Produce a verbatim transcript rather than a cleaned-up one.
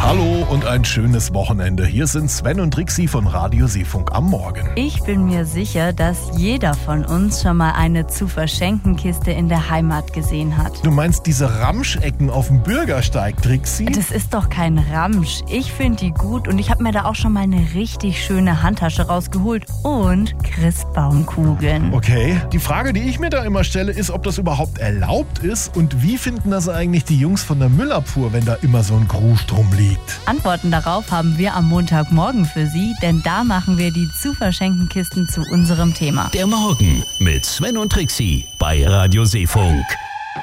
Hallo und ein schönes Wochenende. Hier sind Sven und Trixi von Radio Seefunk am Morgen. Ich bin mir sicher, dass jeder von uns schon mal eine Zu-verschenken-Kiste in der Heimat gesehen hat. Du meinst diese Ramschecken auf dem Bürgersteig, Trixi? Das ist doch kein Ramsch. Ich finde die gut und ich habe mir da auch schon mal eine richtig schöne Handtasche rausgeholt und Christbaumkugeln. Okay, die Frage, die ich mir da immer stelle, ist, ob das überhaupt erlaubt ist und wie finden das eigentlich die Jungs von der Müllabfuhr, wenn da immer so ein Grusch drum liegt? Antworten darauf haben wir am Montagmorgen für Sie, denn da machen wir die Zu-verschenken-Kisten zu unserem Thema. Der Morgen mit Sven und Trixi bei Radio Seefunk.